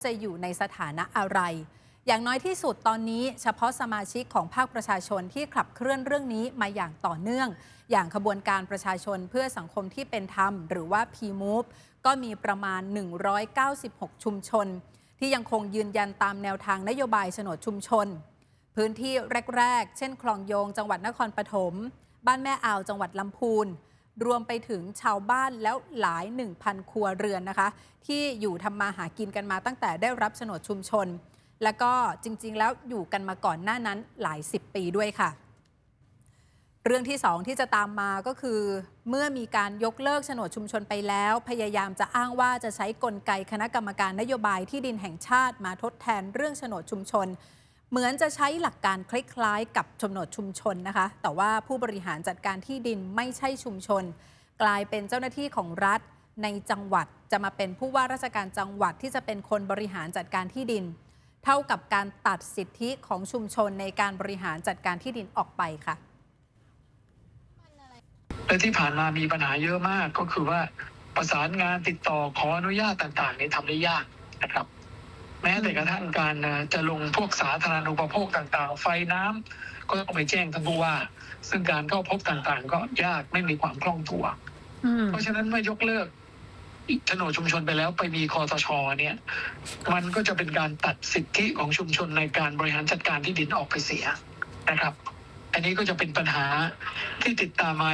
จะอยู่ในสถานะอะไรอย่างน้อยที่สุดตอนนี้เฉพาะสมาชิกของภาคประชาชนที่ขับเคลื่อนเรื่องนี้มาอย่างต่อเนื่องอย่างขบวนการประชาชนเพื่อสังคมที่เป็นธรรมหรือว่า PMove ก็มีประมาณ196ชุมชนที่ยังคงยืนยันตามแนวทางนโยบายโฉนดชุมชนพื้นที่แรกๆเช่นคลองโยงจังหวัดนครปฐมบ้านแม่อ่าวจังหวัดลำพูนรวมไปถึงชาวบ้านแล้วหลาย 1,000 ครัวเรือนนะคะที่อยู่ทำมาหากินกันมาตั้งแต่ได้รับโฉนดชุมชนแล้วก็จริงๆแล้วอยู่กันมาก่อนหน้านั้นหลาย10 ปีด้วยค่ะเรื่องที่2ที่จะตามมาก็คือเมื่อมีการยกเลิกโฉนดชุมชนไปแล้วพยายามจะอ้างว่าจะใช้กลไกคณะกรรมการนโยบายที่ดินแห่งชาติมาทดแทนเรื่องโฉนดชุมชนเหมือนจะใช้หลักการคล้ายๆกับโฉนดชุมชนนะคะแต่ว่าผู้บริหารจัดการที่ดินไม่ใช่ชุมชนกลายเป็นเจ้าหน้าที่ของรัฐในจังหวัดจะมาเป็นผู้ว่าราชการจังหวัดที่จะเป็นคนบริหารจัดการที่ดินเท่ากับการตัดสิทธิของชุมชนในการบริหารจัดการที่ดินออกไปค่ะและที่ผ่านมามีปัญหาเยอะมากก็คือว่าประสานงานติดต่อขออนุญาตต่างๆนี่ทำได้ยากนะครับแม้แต่กระทั่งการจะลงพวกสาธารณูปโภคต่างๆไฟน้ำก็ต้องไปแจ้งท่านผู้ว่าซึ่งการเข้าพบต่างๆก็ยากไม่มีความคล่องตัวเพราะฉะนั้นเมื่อยกเลิกโฉนดชุมชนไปแล้วไปมีคสช.เนี่ยมันก็จะเป็นการตัดสิทธิของชุมชนในการบริหารจัดการที่ดินออกไปเสียนะครับอันนี้ก็จะเป็นปัญหาที่ติดตามม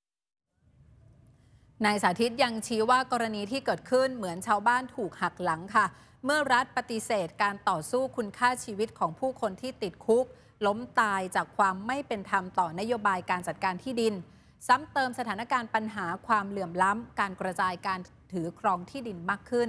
านายสาธิตยังชี้ว่ากรณีที่เกิดขึ้นเหมือนชาวบ้านถูกหักหลังค่ะเมื่อรัฐปฏิเสธการต่อสู้คุณค่าชีวิตของผู้คนที่ติดคุกล้มตายจากความไม่เป็นธรรมต่อนโยบายการจัดการที่ดินซ้ำเติมสถานการณ์ปัญหาความเหลื่อมล้ำการกระจายการถือครองที่ดินมากขึ้น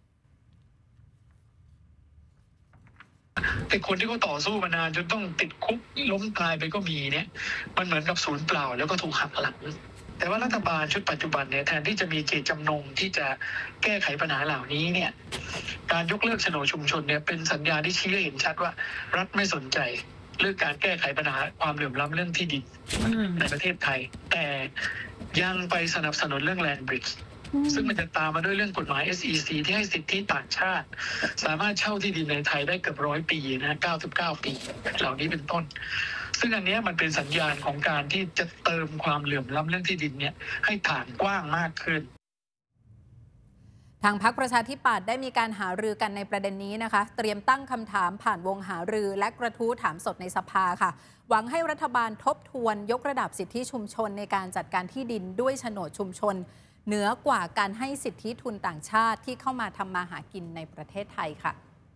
แต่คนที่เขาต่อสู้มานานจนต้องติดคุกล้มตายไปก็มีเนี่ยมันเหมือนกับศูนย์เปล่าแล้วก็ถูกหักหลังแต่ว่ารัฐบาลชุดปัจจุบันเนี่ยแทนที่จะมีเจตจำนงที่จะแก้ไขปัญหาเหล่านี้เนี่ยการยกเลิกโฉนดชุมชนเนี่ยเป็นสัญญาณที่ชี้ให้เห็นชัดว่ารัฐไม่สนใจเรื่องการแก้ไขปัญหาความเหลื่อมล้ำเรื่องที่ดินในประเทศไทยแต่ยังไปสนับสนุนเรื่อง Land Bridge ซึ่งมันจะตามมาด้วยเรื่องกฎหมาย SEC ที่ให้สิทธิต่างชาติสามารถเช่าที่ดินในไทยได้เกือบ100 ปีนะ99 ปีเหล่านี้เป็นต้นซึ่งอันนี้มันเป็นสัญญาณของการที่จะเติมความเหลื่อมล้ำเรื่องที่ดินเนี่ยให้ฐานกว้างมากขึ้นทางพรรคประชาธิปัตย์ได้มีการหารือกันในประเด็นนี้นะคะเตรียมตั้งคำถามผ่านวงหารือและกระทู้ถามสดในสภาค่ะหวังให้รัฐบาลทบทวนยกระดับสิทธิชุมชนในการจัดการที่ดินด้วยโฉนดชุมชนเหนือกว่าการให้สิทธิทุนต่างชาติที่เข้ามาทำมาหากินในประเทศไทยค่ะ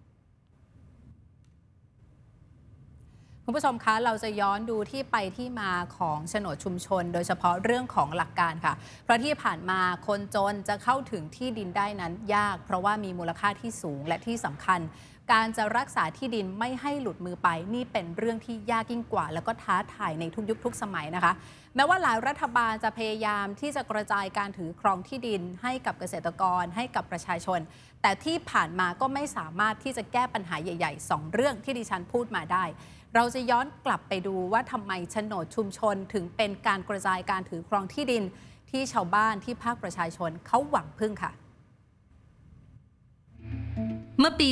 คุณผู้ชมคะเราจะย้อนดูที่ไปที่มาของโฉนดชุมชนโดยเฉพาะเรื่องของหลักการค่ะเพราะที่ผ่านมาคนจนจะเข้าถึงที่ดินได้นั้นยากเพราะว่ามีมูลค่าที่สูงและที่สำคัญการจะรักษาที่ดินไม่ให้หลุดมือไปนี่เป็นเรื่องที่ยากยิ่งกว่าแล้วก็ท้าทายในทุกยุคทุกสมัยนะคะแม้ว่าหลายรัฐบาลจะพยายามที่จะกระจายการถือครองที่ดินให้กับเกษตรกรให้กับประชาชนแต่ที่ผ่านมาก็ไม่สามารถที่จะแก้ปัญหาใหญ่ๆ2 เรื่องที่ดิฉันพูดมาได้เราจะย้อนกลับไปดูว่าทำไมโฉนดชุมชนถึงเป็นการกระจายการถือครองที่ดินที่ชาวบ้านที่ภาคประชาชนเขาหวังพึ่งค่ะเมื่อปี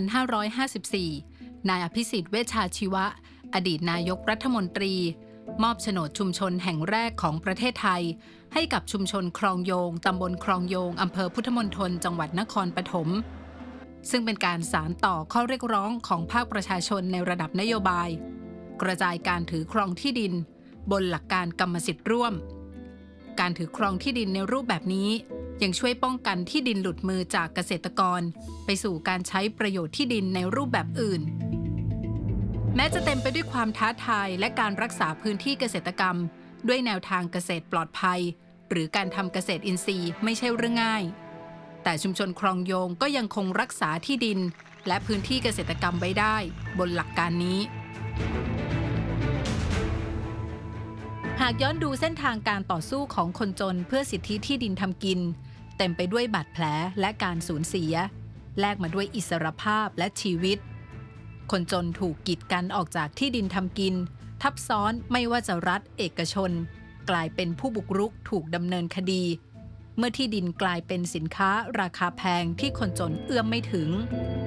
2554 นายอภิสิทธิ์เวชชาชีวะอดีตนายกรัฐมนตรีมอบโฉนดชุมชนแห่งแรกของประเทศไทยให้กับชุมชนคลองโยงตำบลคลองโยงอำเภอพุทธมณฑลจังหวัดนครปฐมซึ่งเป็นการสานต่อข้อเรียกร้องของภาคประชาชนในระดับนโยบายกระจายการถือครองที่ดินบนหลักการกรรมสิทธิ์ร่วมการถือครองที่ดินในรูปแบบนี้ยังช่วยป้องกันที่ดินหลุดมือจากเกษตรกรไปสู่การใช้ประโยชน์ที่ดินในรูปแบบอื่นแม้จะเต็มไปด้วยความท้าทายและการรักษาพื้นที่เกษตรกรรมด้วยแนวทางเกษตรปลอดภัยหรือการทำเกษตรอินทรีย์ไม่ใช่เรื่องง่ายแต่ชุมชนคลองโยงก็ยังคงรักษาที่ดินและพื้นที่เกษตรกรรมไว้ได้บนหลักการนี้หากย้อนดูเส้นทางการต่อสู้ของคนจนเพื่อสิทธิที่ดินทำกินเต็มไปด้วยบาดแผลและการสูญเสียแลกมาด้วยอิสรภาพและชีวิตคนจนถูกกีดกันออกจากที่ดินทำกินทับซ้อนไม่ว่าจะรัฐเอกชนกลายเป็นผู้บุกรุกถูกดำเนินคดีเมื่อที่ดินกลายเป็นสินค้าราคาแพงที่คนจนเอื้อมไม่ถึง